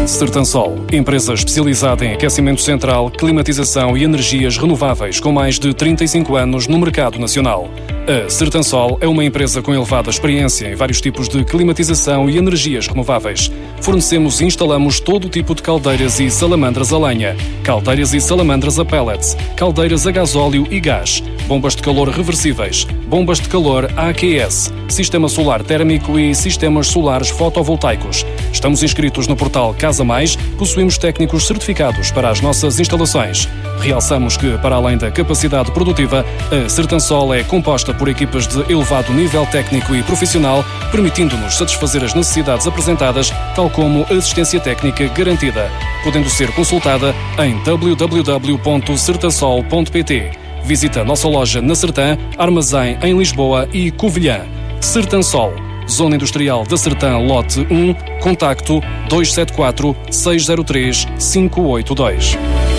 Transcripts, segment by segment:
Sertansol, empresa especializada em aquecimento central, climatização e energias renováveis com mais de 35 anos no mercado nacional. A Sertansol é uma empresa com elevada experiência em vários tipos de climatização e energias renováveis. Fornecemos e instalamos todo o tipo de caldeiras e salamandras a lenha, caldeiras e salamandras a pellets, caldeiras a gasóleo e gás, bombas de calor reversíveis, bombas de calor AQS, sistema solar térmico e sistemas solares fotovoltaicos. Estamos inscritos no portal Casa Mais, possuímos técnicos certificados para as nossas instalações. Realçamos que, para além da capacidade produtiva, a Sertansol é composta por equipas de elevado nível técnico e profissional, permitindo-nos satisfazer as necessidades apresentadas, tal como assistência técnica garantida, podendo ser consultada em www.sertansol.pt. Visita a nossa loja na Sertã, Armazém em Lisboa e Covilhã. Sertansol, Zona Industrial da Sertã, Lote 1, contacto 274 603 582.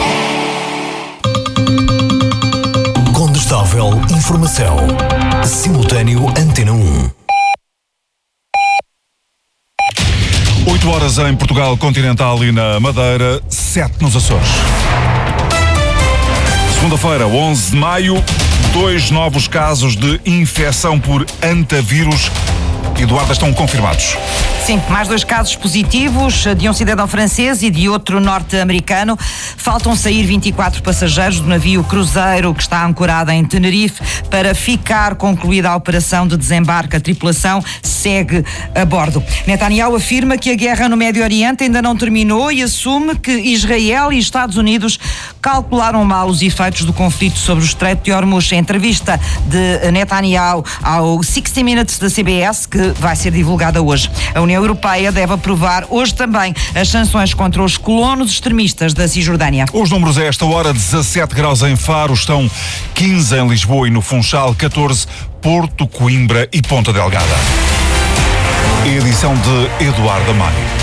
Condestável Informação. Simultâneo Antena 1. 8 horas em Portugal Continental e na Madeira, 7 nos Açores. Segunda-feira, 11 de maio, 2 novos casos de infecção por antavírus. Eduardo, estão confirmados. Sim, mais 2 casos positivos, de um cidadão francês e de outro norte-americano. Faltam sair 24 passageiros do navio cruzeiro que está ancorado em Tenerife para ficar concluída a operação de desembarque. A tripulação segue a bordo. Netanyahu afirma que a guerra no Médio Oriente ainda não terminou e assume que Israel e Estados Unidos calcularam mal os efeitos do conflito sobre o Estreito de Hormuz. A entrevista de Netanyahu ao 60 Minutes da CBS, que vai ser divulgada hoje. A União Europeia deve aprovar hoje também as sanções contra os colonos extremistas da Cisjordânia. Os números a esta hora: 17 graus em Faro, estão 15 em Lisboa e no Funchal, 14 Porto, Coimbra e Ponta Delgada. Edição de Eduardo Amaro.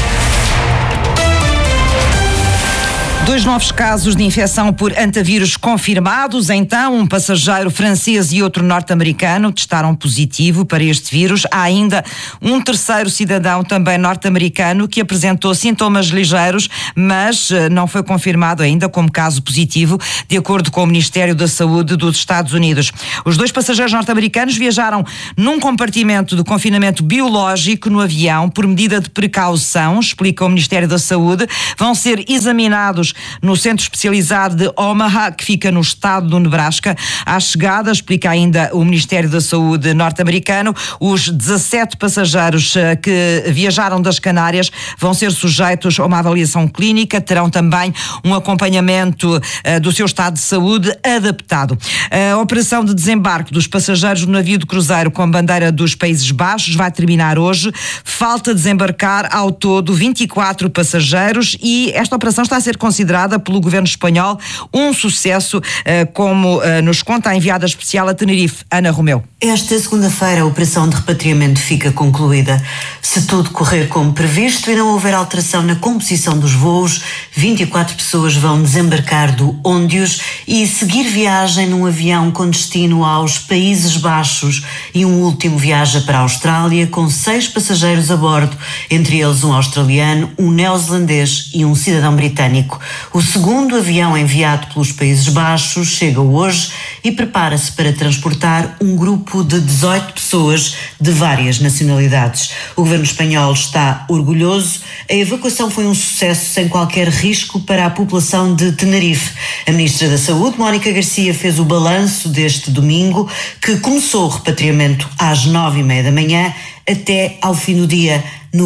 2 novos casos de infecção por antavírus confirmados. Então, um passageiro francês e outro norte-americano testaram positivo para este vírus. Há ainda um terceiro cidadão, também norte-americano, que apresentou sintomas ligeiros, mas não foi confirmado ainda como caso positivo, de acordo com o Ministério da Saúde dos Estados Unidos. Os 2 passageiros norte-americanos viajaram num compartimento de confinamento biológico no avião por medida de precaução, explica o Ministério da Saúde. Vão ser examinados no Centro Especializado de Omaha, que fica no estado do Nebraska. À chegada, explica ainda o Ministério da Saúde norte-americano, os 17 passageiros que viajaram das Canárias vão ser sujeitos a uma avaliação clínica, terão também um acompanhamento do seu estado de saúde adaptado. A operação de desembarque dos passageiros do navio de cruzeiro com bandeira dos Países Baixos vai terminar hoje. Falta desembarcar ao todo 24 passageiros e esta operação está a ser considerada pelo governo espanhol um sucesso, como nos conta a enviada especial a Tenerife, Ana Romeu. Esta segunda-feira a operação de repatriamento fica concluída. Se tudo correr como previsto e não houver alteração na composição dos voos, 24 pessoas vão desembarcar do Óndios e seguir viagem num avião com destino aos Países Baixos, e um último viaja para a Austrália com 6 passageiros a bordo, entre eles um australiano, um neozelandês e um cidadão britânico. O segundo avião enviado pelos Países Baixos chega hoje e prepara-se para transportar um grupo de 18 pessoas de várias nacionalidades. O governo espanhol está orgulhoso. A evacuação foi um sucesso sem qualquer risco para a população de Tenerife. A Ministra da Saúde, Mónica Garcia, fez o balanço deste domingo, que começou o repatriamento às 9h30 da manhã até ao fim do dia.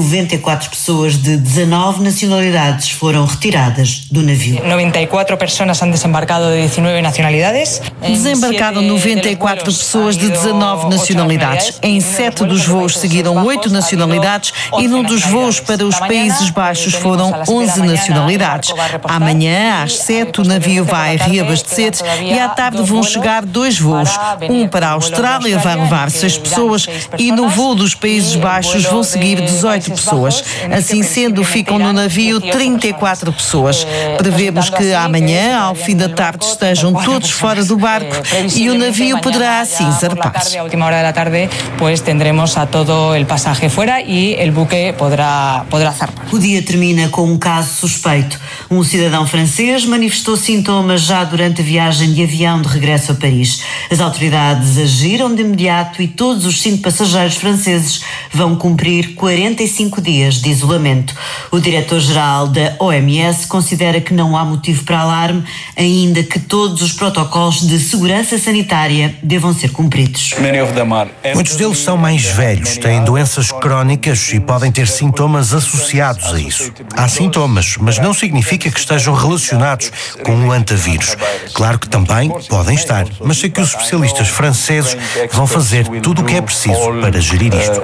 94 pessoas de 19 nacionalidades foram retiradas do navio. 94 pessoas han desembarcado de 19 nacionalidades. Desembarcaram 94 pessoas de 19 nacionalidades. Em 7 dos voos seguiram 8 nacionalidades e num dos voos para os Países Baixos foram 11 nacionalidades. Amanhã, às 7, o navio vai reabastecer e à tarde vão chegar 2 voos. Um para a Austrália vai levar 6 pessoas e no voo dos Países Baixos vão seguir 18 18 pessoas. Assim sendo, ficam no navio 34 pessoas. Prevemos que amanhã, ao fim da tarde, estejam todos fora do barco e o navio poderá assim zarpar. A última hora da tarde, pues tendremos a todo el pasaje fuera y el buque podrá zarpar. O dia termina com um caso suspeito. Um cidadão francês manifestou sintomas já durante a viagem de avião de regresso a Paris. As autoridades agiram de imediato e todos os 5 passageiros franceses vão cumprir 45 dias de isolamento. O diretor-geral da OMS considera que não há motivo para alarme, ainda que todos os protocolos de segurança sanitária devam ser cumpridos. Muitos deles são mais velhos, têm doenças crónicas e podem ter sintomas associados a isso. Há sintomas, mas não significa que estejam relacionados com um antavírus. Claro que também podem estar, mas sei que os especialistas franceses vão fazer tudo o que é preciso para gerir isto.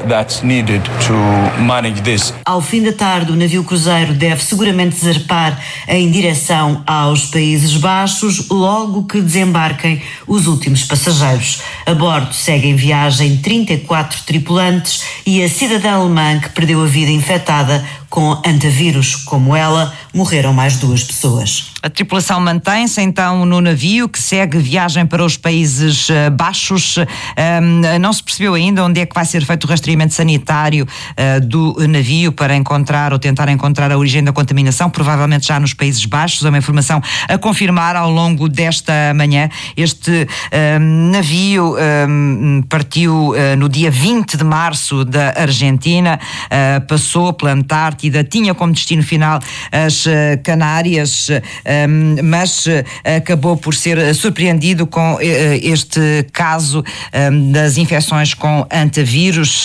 Ao fim da tarde, o navio cruzeiro deve seguramente zarpar em direção aos Países Baixos, logo que desembarquem os últimos passageiros. A bordo seguem em viagem 34 tripulantes e a cidadã alemã que perdeu a vida infectada com antavírus. Como ela, morreram mais 2 pessoas. A tripulação mantém-se então no navio que segue viagem para os Países Baixos. Não se percebeu ainda onde é que vai ser feito o rastreamento sanitário do navio para encontrar ou tentar encontrar a origem da contaminação, provavelmente já nos Países Baixos. É uma informação a confirmar ao longo desta manhã. Este navio partiu no dia 20 de março da Argentina, passou pela Antártida, tinha como destino final as Canárias, mas acabou por ser surpreendido com este caso das infecções com antavírus,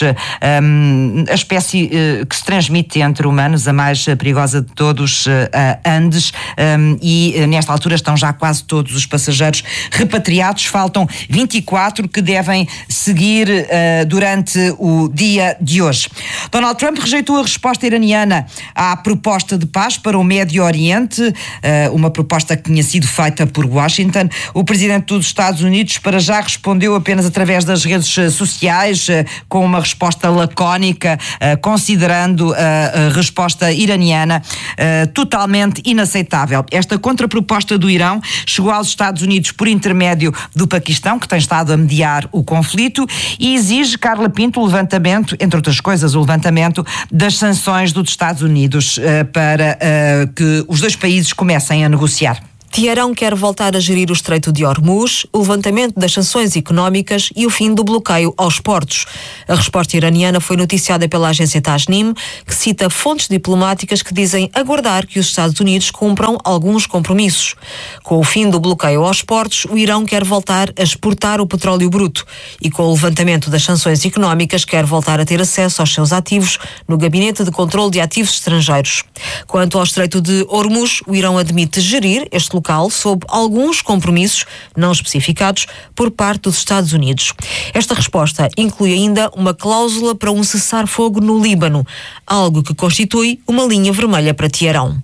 a espécie que se transmite entre humanos, a mais perigosa de todos, a Andes, e nesta altura estão já quase todos os passageiros repatriados. Faltam 24 que devem seguir durante o dia de hoje. Donald Trump rejeitou a resposta iraniana à proposta de paz para o Médio Oriente, uma proposta que tinha sido feita por Washington. O presidente dos Estados Unidos para já respondeu apenas através das redes sociais, com uma resposta lacónica, considerando a resposta iraniana totalmente inaceitável. Esta contraproposta do Irão chegou aos Estados Unidos por intermédio do Paquistão, que tem estado a mediar o conflito, e exige, Carla Pinto, o levantamento, entre outras coisas, o levantamento das sanções dos Estados Unidos para que os dois países comecem a negociar. Teherão quer voltar a gerir o Estreito de Hormuz, o levantamento das sanções económicas e o fim do bloqueio aos portos. A resposta iraniana foi noticiada pela agência Tasnim, que cita fontes diplomáticas que dizem aguardar que os Estados Unidos cumpram alguns compromissos. Com o fim do bloqueio aos portos, o Irão quer voltar a exportar o petróleo bruto e, com o levantamento das sanções económicas, quer voltar a ter acesso aos seus ativos no Gabinete de Controlo de Ativos Estrangeiros. Quanto ao Estreito de Hormuz, o Irão admite gerir este local sob alguns compromissos não especificados por parte dos Estados Unidos. Esta resposta inclui ainda uma cláusula para um cessar-fogo no Líbano, algo que constitui uma linha vermelha para Teherão.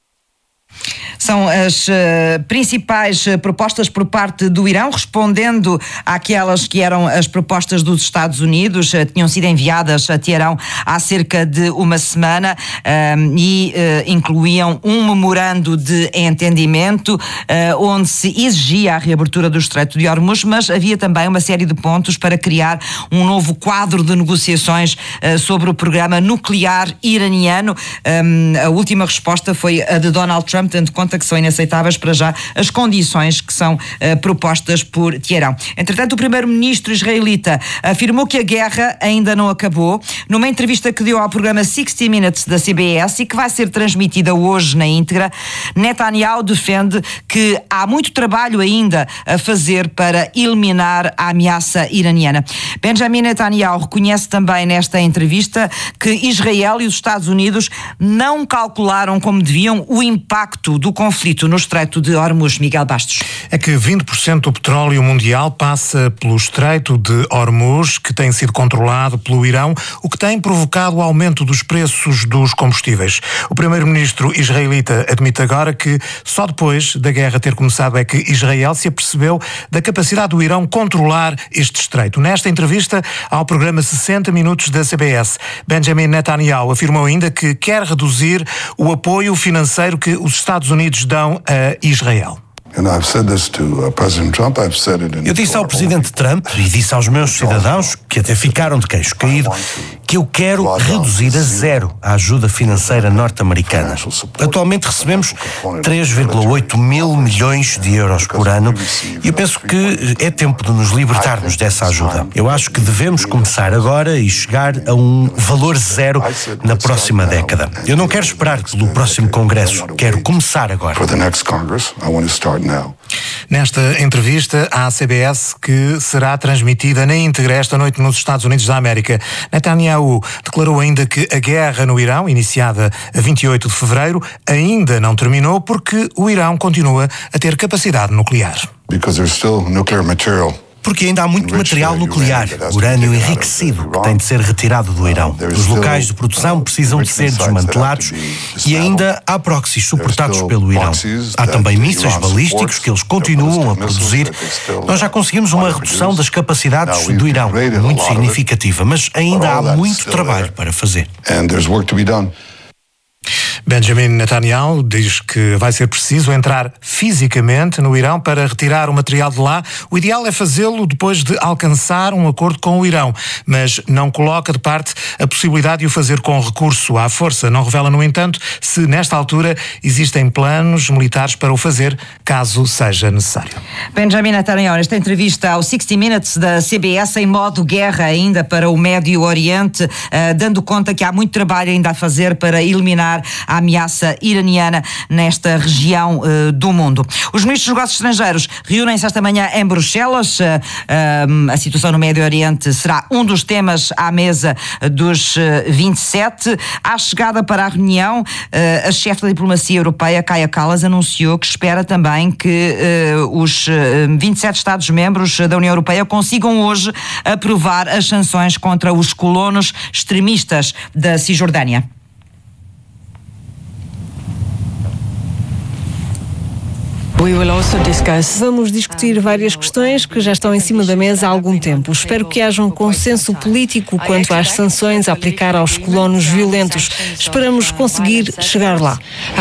São as principais propostas por parte do Irão, respondendo àquelas que eram as propostas dos Estados Unidos, tinham sido enviadas a Teherão há cerca de uma semana e incluíam um memorando de entendimento onde se exigia a reabertura do Estreito de Hormuz, mas havia também uma série de pontos para criar um novo quadro de negociações sobre o programa nuclear iraniano. A última resposta foi a de Donald Trump, tendo conta que são inaceitáveis para já as condições que são propostas por Teherão. Entretanto, o primeiro-ministro israelita afirmou que a guerra ainda não acabou, numa entrevista que deu ao programa 60 Minutes da CBS e que vai ser transmitida hoje na íntegra. Netanyahu defende que há muito trabalho ainda a fazer para eliminar a ameaça iraniana. Benjamin Netanyahu reconhece também nesta entrevista que Israel e os Estados Unidos não calcularam como deviam o impacto do conflito no Estreito de Hormuz. Miguel Bastos. É que 20% do petróleo mundial passa pelo Estreito de Hormuz, que tem sido controlado pelo Irão, o que tem provocado o aumento dos preços dos combustíveis. O primeiro-ministro israelita admite agora que só depois da guerra ter começado é que Israel se apercebeu da capacidade do Irão controlar este estreito. Nesta entrevista ao programa 60 Minutos da CBS, Benjamin Netanyahu afirmou ainda que quer reduzir o apoio financeiro que os Estados Unidos dão a Israel. Eu disse ao presidente Trump e disse aos meus cidadãos, que até ficaram de queixo caído, que eu quero reduzir a zero a ajuda financeira norte-americana. Atualmente recebemos 3,8 mil milhões de euros por ano e eu penso que é tempo de nos libertarmos dessa ajuda. Eu acho que devemos começar agora e chegar a um valor zero na próxima década. Eu não quero esperar pelo próximo Congresso, quero começar agora. Nesta entrevista à CBS, que será transmitida na íntegra esta noite nos Estados Unidos da América, Netanyahu declarou ainda que a guerra no Irão, iniciada a 28 de fevereiro, ainda não terminou porque o Irão continua a ter capacidade nuclear. Porque ainda há muito material nuclear, urânio enriquecido, que tem de ser retirado do Irão. Os locais de produção precisam de ser desmantelados e ainda há proxies suportados pelo Irão. Há também mísseis balísticos que eles continuam a produzir. Nós já conseguimos uma redução das capacidades do Irão, muito significativa, mas ainda há muito trabalho para fazer. Benjamin Netanyahu diz que vai ser preciso entrar fisicamente no Irão para retirar o material de lá. O ideal é fazê-lo depois de alcançar um acordo com o Irão, mas não coloca de parte a possibilidade de o fazer com recurso à força. Não revela, no entanto, se nesta altura existem planos militares para o fazer, caso seja necessário. Benjamin Netanyahu, nesta entrevista ao 60 Minutes da CBS, em modo guerra ainda para o Médio Oriente, dando conta que há muito trabalho ainda a fazer para eliminar a ameaça iraniana nesta região do mundo. Os ministros dos Negócios Estrangeiros reúnem-se esta manhã em Bruxelas. A situação no Médio Oriente será um dos temas à mesa dos 27. À chegada para a reunião, a chefe da diplomacia europeia, Kaja Kallas, anunciou que espera também que os 27 Estados-membros da União Europeia consigam hoje aprovar as sanções contra os colonos extremistas da Cisjordânia. Vamos discutir várias questões que já estão em cima da mesa há algum tempo. Espero que haja um consenso político quanto às sanções a aplicar aos colonos violentos. Esperamos conseguir chegar lá.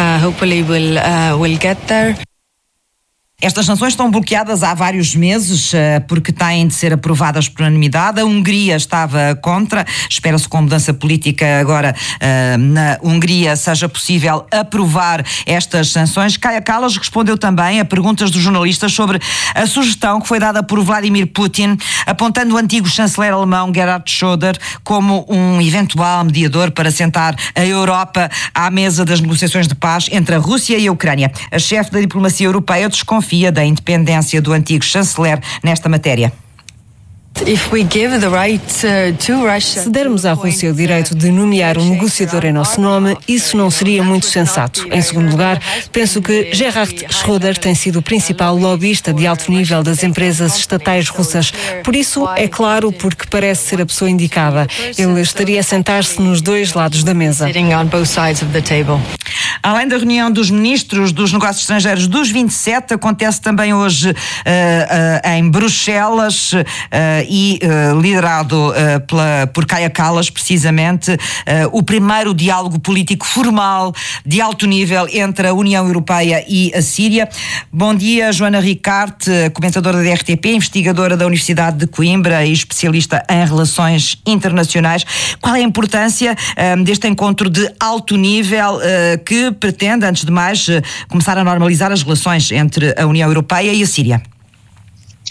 Estas sanções estão bloqueadas há vários meses porque têm de ser aprovadas por unanimidade. A Hungria estava contra. Espera-se com mudança política agora na Hungria seja possível aprovar estas sanções. Kaja Kallas respondeu também a perguntas dos jornalistas sobre a sugestão que foi dada por Vladimir Putin, apontando o antigo chanceler alemão Gerhard Schröder como um eventual mediador para sentar a Europa à mesa das negociações de paz entre a Rússia e a Ucrânia. A chefe da diplomacia europeia desconfia da independência do antigo chanceler nesta matéria. Se dermos à Rússia o direito de nomear um negociador em nosso nome, isso não seria muito sensato. Em segundo lugar, penso que Gerhard Schröder tem sido o principal lobista de alto nível das empresas estatais russas. Por isso, é claro, porque parece ser a pessoa indicada. Ele estaria a sentar-se nos dois lados da mesa. Além da reunião dos ministros dos negócios estrangeiros dos 27, acontece também hoje em Bruxelas e liderado por Kaja Kallas, precisamente, o primeiro diálogo político formal de alto nível entre a União Europeia e a Síria. Bom dia, Joana Ricarte, comentadora da RTP, investigadora da Universidade de Coimbra e especialista em relações internacionais. Qual é a importância deste encontro de alto nível que pretende, antes de mais, começar a normalizar as relações entre a União Europeia e a Síria?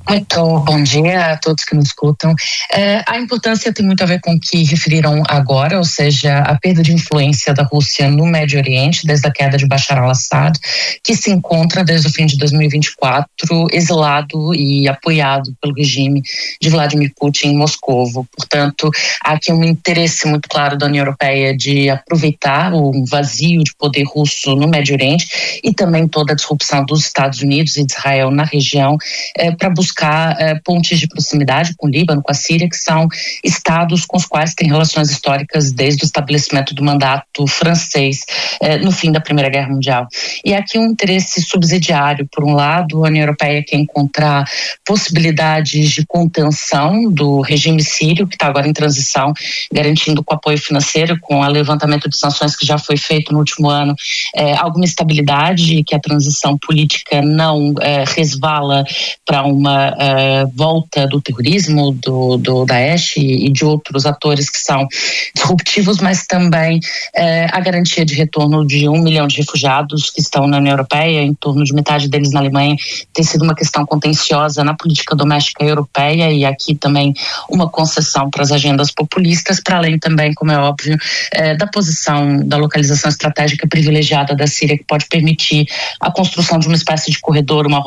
Muito bom dia a todos que nos escutam. A importância tem muito a ver com o que referiram agora, ou seja, a perda de influência da Rússia no Médio Oriente, desde a queda de Bashar al-Assad, que se encontra desde o fim de 2024 exilado e apoiado pelo regime de Vladimir Putin em Moscovo. Portanto, há aqui um interesse muito claro da União Europeia de aproveitar o vazio de poder russo no Médio Oriente e também toda a disrupção dos Estados Unidos e de Israel na região para buscar pontes de proximidade com o Líbano, com a Síria, que são estados com os quais tem relações históricas desde o estabelecimento do mandato francês no fim da Primeira Guerra Mundial. E aqui um interesse subsidiário. Por um lado, a União Europeia quer encontrar possibilidades de contenção do regime sírio, que está agora em transição, garantindo com apoio financeiro, com o levantamento de sanções que já foi feito no último ano, alguma estabilidade e que a transição política não resvala para uma volta do terrorismo, do Daesh e de outros atores que são disruptivos, mas também a garantia de retorno de 1 milhão de refugiados que estão na União Europeia, em torno de metade deles na Alemanha, tem sido uma questão contenciosa na política doméstica europeia e aqui também uma concessão para as agendas populistas, para além também, como é óbvio, da posição, da localização estratégica privilegiada da Síria, que pode permitir a construção de uma espécie de corredor, uma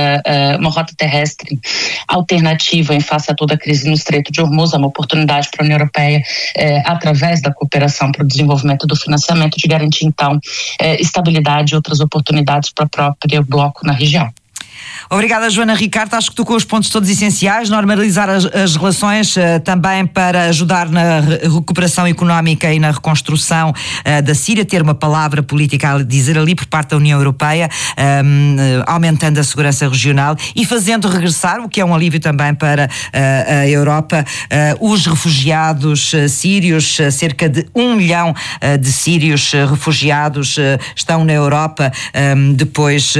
rota terrestre alternativa em face a toda a crise no Estreito de Hormuz. É uma oportunidade para a União Europeia, através da cooperação para o desenvolvimento do financiamento, de garantir então estabilidade e outras oportunidades para o próprio bloco na região. Obrigada, Joana Ricardo. Acho que tocou os pontos todos essenciais. Normalizar as relações também para ajudar na recuperação económica e na reconstrução da Síria, ter uma palavra política a dizer ali por parte da União Europeia, aumentando a segurança regional e fazendo regressar, o que é um alívio também para a Europa, os refugiados sírios. Cerca de 1 milhão de sírios refugiados estão na Europa depois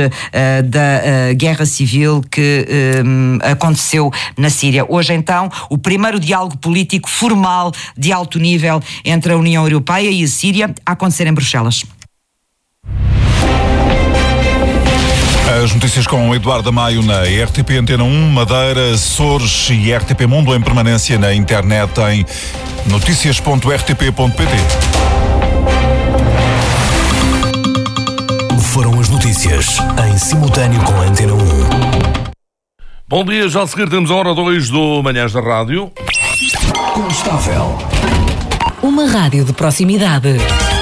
da guerra civil que aconteceu na Síria. Hoje, então, o primeiro diálogo político formal de alto nível entre a União Europeia e a Síria a acontecer em Bruxelas. As notícias com Eduardo Amaio na RTP Antena 1, Madeira, Açores e RTP Mundo em permanência na internet em noticias.rtp.pt. Foram as notícias em simultâneo com a Antena 1. Bom dia, já a seguir temos a hora 2 do Manhãs da Rádio. Constável. Uma rádio de proximidade.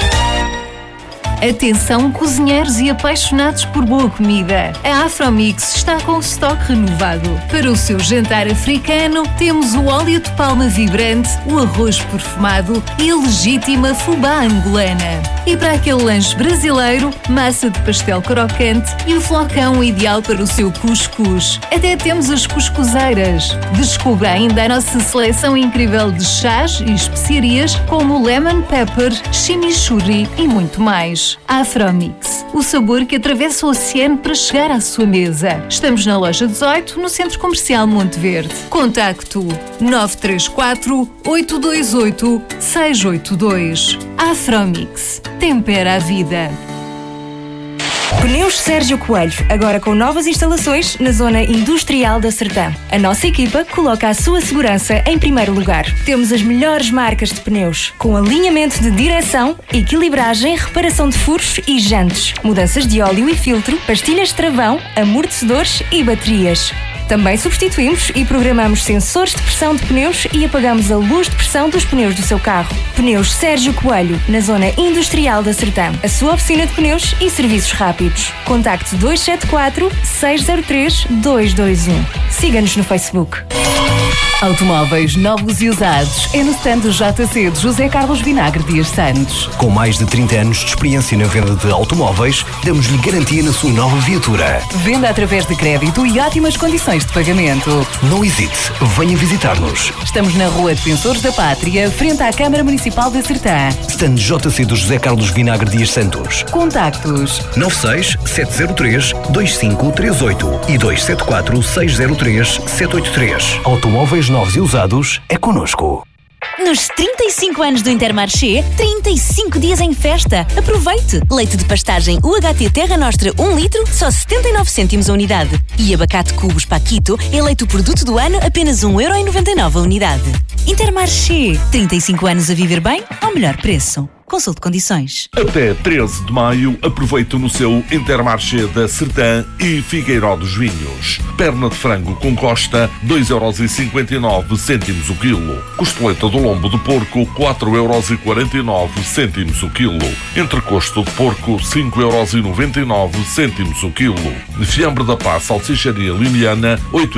Atenção, cozinheiros e apaixonados por boa comida. A Afromix está com o estoque renovado. Para o seu jantar africano, temos o óleo de palma vibrante, o arroz perfumado e a legítima fubá angolana. E para aquele lanche brasileiro, massa de pastel crocante e o flocão ideal para o seu cuscuz. Até temos as cuscuzeiras. Descubra ainda a nossa seleção incrível de chás e especiarias como lemon pepper, chimichurri e muito mais. Afromix, o sabor que atravessa o oceano para chegar à sua mesa. Estamos na loja 18, no Centro Comercial Monte Verde. Contacto 934 828 682. Afromix, tempera a vida. Pneus Sérgio Coelho, agora com novas instalações na zona industrial da Sertã. A nossa equipa coloca a sua segurança em primeiro lugar. Temos as melhores marcas de pneus, com alinhamento de direção, equilibragem, reparação de furos e jantes, mudanças de óleo e filtro, pastilhas de travão, amortecedores e baterias. Também substituímos e programamos sensores de pressão de pneus e apagamos a luz de pressão dos pneus do seu carro. Pneus Sérgio Coelho, na zona industrial da Sertã. A sua oficina de pneus e serviços rápidos. Contacte 274 603 221. Siga-nos no Facebook. Automóveis novos e usados é no stand do JC de José Carlos Vinagre Dias Santos. Com mais de 30 anos de experiência na venda de automóveis, damos-lhe garantia na sua nova viatura. Venda através de crédito e ótimas condições de pagamento. Não hesite, venha visitar-nos. Estamos na Rua Defensores da Pátria, frente à Câmara Municipal da Sertã. Stand JC do José Carlos Vinagre Dias Santos. Contactos 96 703 2538 e 274 603 783. Automóveis novos e usados é connosco. Nos 35 anos do Intermarché, 35 dias em festa. Aproveite! Leite de pastagem UHT Terra Nostra 1 litro, só 79 cêntimos a unidade. E abacate Cubos Paquito, eleito o produto do ano, apenas 1,99€ a unidade. Intermarché, 35 anos a viver bem ao melhor preço. Consulte condições. Até 13 de maio, aproveite no seu Intermarché da Sertã e Figueiró dos Vinhos. Perna de frango com costa, 2,59€ o quilo. Costeleta do lombo de porco, 4,49€ o quilo. Entrecosto de porco, 5,99€ o quilo. Fiambre da Paz Salsicharia Limiana,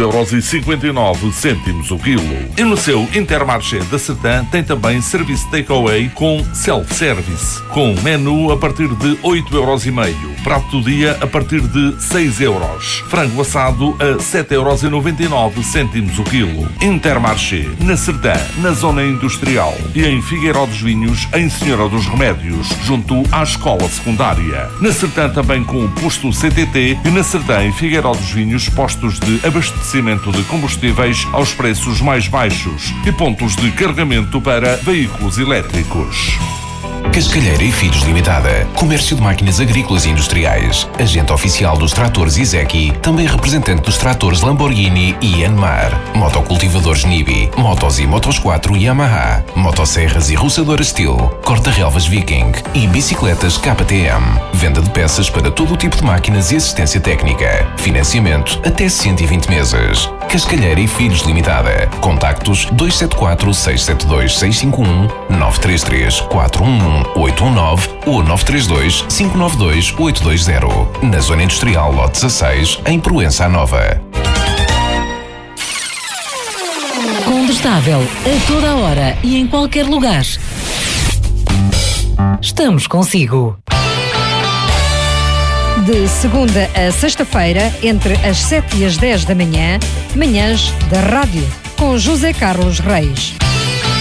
8,59€ o quilo. E no seu Intermarché da Sertã tem também serviço takeaway com self-service, com menu a partir de 8,5€, prato do dia a partir de 6€, frango assado a 7,99€ o quilo. Intermarché, na Sertã, na Zona Industrial e em Figueiró dos Vinhos, em Senhora dos Remédios, junto à Escola Secundária. Na Sertã também com o posto CTT e na Sertã em Figueiró dos Vinhos, postos de abastecimento de combustíveis aos preços mais baixos e pontos de carregamento para veículos elétricos. Cascalheira e Filhos Limitada. Comércio de máquinas agrícolas e industriais. Agente oficial dos tratores Izeki. Também representante dos tratores Lamborghini e Yanmar. Motocultivadores Nibi. Motos e Motos 4 Yamaha. Motosserras e roçadoras Steel. Corta-relvas Viking. E bicicletas KTM. Venda de peças para todo o tipo de máquinas e assistência técnica. Financiamento até 120 meses. Cascalheira e Filhos Limitada. Contactos 274 672 651 933 411 819 ou 932 592 820. Na Zona Industrial Lote 16, em Proença Nova. Condestável, a toda a hora e em qualquer lugar. Estamos consigo. De segunda a sexta-feira, entre as 7 e as 10 da manhã, manhãs da rádio, com José Carlos Reis.